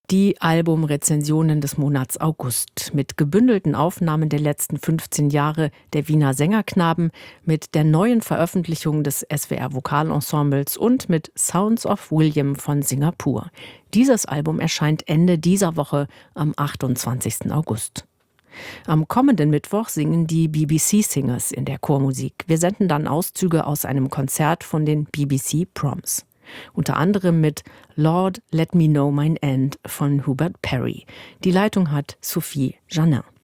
Die Albumrezensionen des Monats August mit gebündelten Aufnahmen der letzten 15 Jahre der Wiener Sängerknaben, mit der neuen Veröffentlichung des SWR Vokalensembles und mit Sounds of William von Singapur. Dieses Album erscheint Ende dieser Woche am 28. August. Am kommenden Mittwoch singen die BBC Singers in der Chormusik. Wir senden dann Auszüge aus einem Konzert von den BBC Proms. Unter anderem mit Lord, Let Me Know Mine End von Hubert Parry. Die Leitung hat Sophie Janin.